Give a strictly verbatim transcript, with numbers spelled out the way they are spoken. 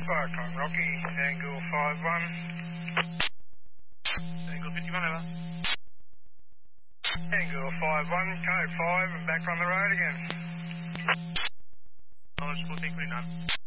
Cyclone Rocky, Angle five one. Angle fifty-one, over. Angle five one, code five, and back on the road again. Knowledge fourteen twenty-nine.